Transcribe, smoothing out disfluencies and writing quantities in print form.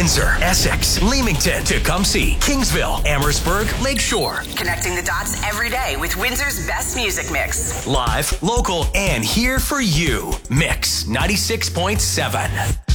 Windsor, Essex, Leamington, Tecumseh, Kingsville, Amherstburg, Lakeshore. Connecting the dots every day with Windsor's best music mix. Live, local, and here for you. Mix 96.7.